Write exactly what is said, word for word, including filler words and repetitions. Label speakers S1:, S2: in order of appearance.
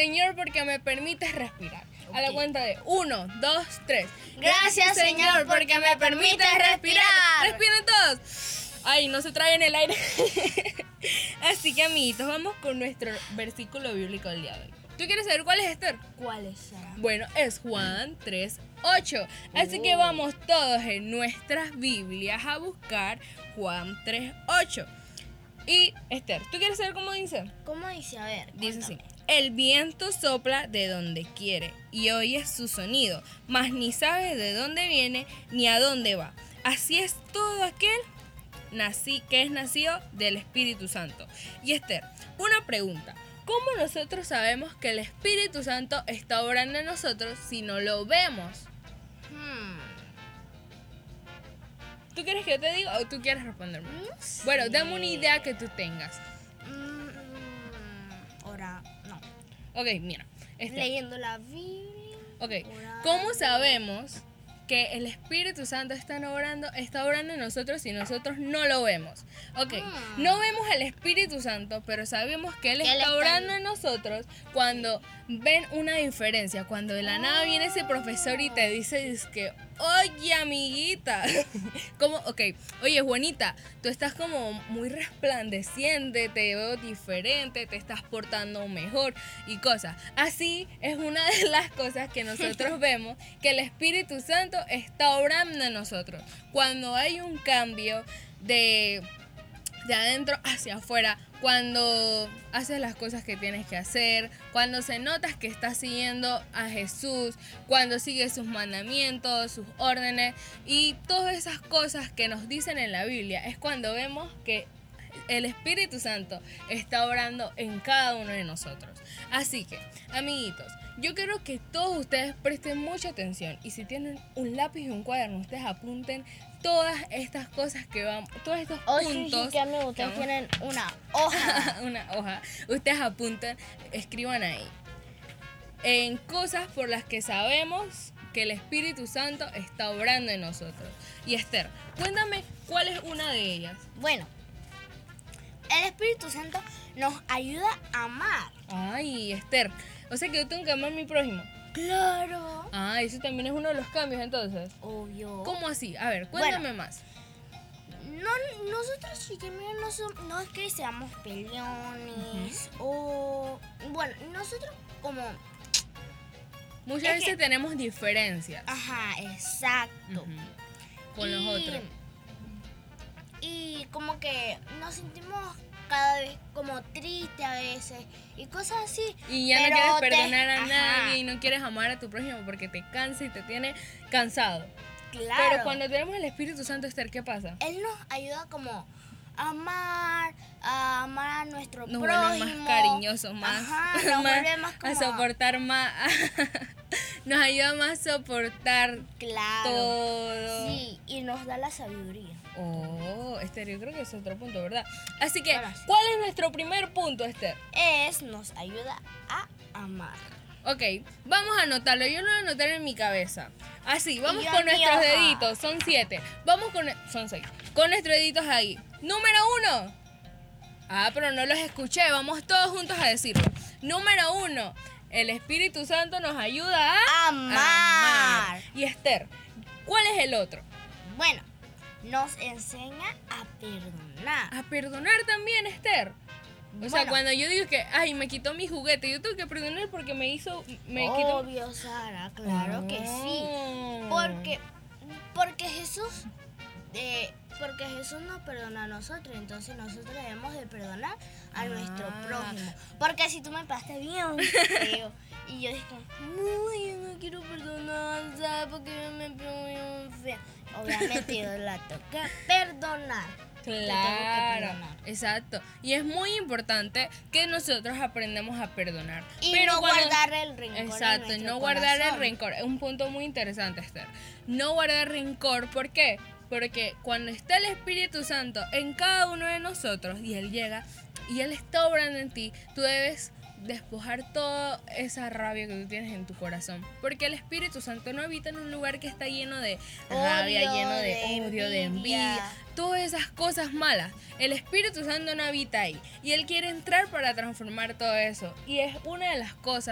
S1: Señor, porque me permites respirar. Okay. A la cuenta de uno, dos, tres.
S2: Gracias, Señor, porque me permites respirar.
S1: Respiren todos. Ay, no se traen el aire. Así que, amiguitos, vamos con nuestro versículo bíblico del día de hoy. ¿Tú quieres saber cuál es, Esther?
S2: ¿Cuál es, Sara?
S1: Bueno, es Juan tres, ocho. Así oh. que vamos todos en nuestras Biblias a buscar Juan tres, ocho. Y, Esther, ¿tú quieres saber cómo dice?
S2: ¿Cómo dice? A ver,
S1: dice
S2: cuéntame.
S1: así. El viento sopla de donde quiere y oyes su sonido, mas ni sabes de dónde viene ni a dónde va. Así es todo aquel nací, que es nacido del Espíritu Santo. Y, Esther, una pregunta. ¿Cómo nosotros sabemos que el Espíritu Santo está obrando en nosotros si no lo vemos? Hmm. ¿Tú quieres que yo te diga o tú quieres responderme?
S2: No sé.
S1: Bueno, dame una idea que tú tengas.
S2: Mm, ahora, no.
S1: Ok, mira. Este.
S2: Leyendo la Biblia.
S1: Ok,
S2: orando.
S1: ¿Cómo sabemos que el Espíritu Santo está obrando, está obrando en nosotros si nosotros no lo vemos? Ok, hmm. no vemos al Espíritu Santo, pero sabemos que Él está, está obrando en nosotros cuando ven una diferencia. Cuando de la oh. nada viene ese profesor y te dice es que, oye, amiguita, como, ok, oye, Juanita, tú estás como muy resplandeciente, te veo diferente, te estás portando mejor y cosas. Así es una de las cosas que nosotros vemos que el Espíritu Santo está obrando en nosotros. Cuando hay un cambio de, de adentro hacia afuera, cuando haces las cosas que tienes que hacer, cuando se notas que estás siguiendo a Jesús, cuando sigues sus mandamientos, sus órdenes y todas esas cosas que nos dicen en la Biblia, es cuando vemos que el Espíritu Santo está obrando en cada uno de nosotros. Así que, amiguitos, yo quiero que todos ustedes presten mucha atención y si tienen un lápiz y un cuaderno, ustedes apunten todas estas cosas que van, todos estos
S2: oh,
S1: puntos.
S2: Sí, sí, que a mí ustedes que tienen una hoja.
S1: una hoja. Ustedes apunten, escriban ahí. En cosas por las que sabemos que el Espíritu Santo está obrando en nosotros. Y Esther, cuéntame cuál es una de ellas.
S2: Bueno, el Espíritu Santo nos ayuda a amar.
S1: Ay, Esther, o sea que yo tengo que amar a mi prójimo.
S2: Claro.
S1: Ah, eso también es uno de los cambios entonces.
S2: Obvio.
S1: ¿Cómo así? A ver, cuéntame bueno, más.
S2: No, nosotros chiquillos no, son, no es que seamos peleones uh-huh. o... Bueno, nosotros como...
S1: Muchas veces
S2: que,
S1: tenemos diferencias.
S2: Ajá, exacto.
S1: Uh-huh. Con y, los otros.
S2: Y como que nos sentimos cada vez como triste a veces y cosas así.
S1: Y ya no quieres perdonar te... a Ajá. nadie y no quieres amar a tu prójimo porque te cansa y te tiene cansado.
S2: Claro.
S1: Pero cuando tenemos el Espíritu Santo, Esther, ¿qué pasa?
S2: Él nos ayuda como a amar, a amar a nuestro
S1: nos
S2: prójimo.
S1: Nos vuelve más cariñosos, más,
S2: Ajá, nos
S1: más,
S2: vuelve más como...
S1: a soportar más. Nos ayuda más a soportar
S2: claro.
S1: todo.
S2: Sí, y nos da la sabiduría.
S1: Oh, Esther, yo creo que es otro punto, ¿verdad? Así que,
S2: bueno, sí.
S1: ¿cuál es nuestro primer punto, Esther?
S2: Es, nos ayuda a amar.
S1: Ok, vamos a anotarlo. Yo lo voy a anotar en mi cabeza. Así, vamos con nuestros deditos. Son siete. Vamos con... Son seis. Con nuestros deditos ahí. Número uno. Ah, pero no los escuché. Vamos todos juntos a decirlo. Número uno. El Espíritu Santo nos ayuda a
S2: amar.
S1: amar. Y Esther, ¿cuál es el otro?
S2: Bueno, nos enseña a perdonar.
S1: A perdonar también, Esther. O bueno, sea, cuando yo digo que, ay, me quitó mi juguete, yo tengo que perdonar porque me hizo, me quitó...
S2: Obvio, Sara, claro oh. que sí. Porque, porque Jesús, eh, porque Jesús nos perdona a nosotros, entonces nosotros debemos de perdonar a ah. nuestro prójimo. Porque si tú me pasaste bien feo y yo dije, no, yo no quiero perdonar, ¿sabes? Porque me pegó bien feo. Obviamente yo la toca perdonar.
S1: Claro, exacto. Y es muy importante que nosotros aprendamos a perdonar.
S2: Y
S1: pero
S2: no
S1: cuando,
S2: guardar el rencor.
S1: Exacto,
S2: en
S1: no
S2: corazón.
S1: guardar el rencor. Es un punto muy interesante, Esther. No guardar rencor, ¿por qué? Porque cuando está el Espíritu Santo en cada uno de nosotros y Él llega y Él está obrando en ti, tú debes despojar toda esa rabia que tú tienes en tu corazón, porque el Espíritu Santo no habita en un lugar que está lleno de
S2: odio,
S1: rabia, lleno de,
S2: de
S1: odio,
S2: envidia.
S1: de envidia, todas esas cosas malas. El Espíritu Santo no habita ahí y Él quiere entrar para transformar todo eso, y es una de las cosas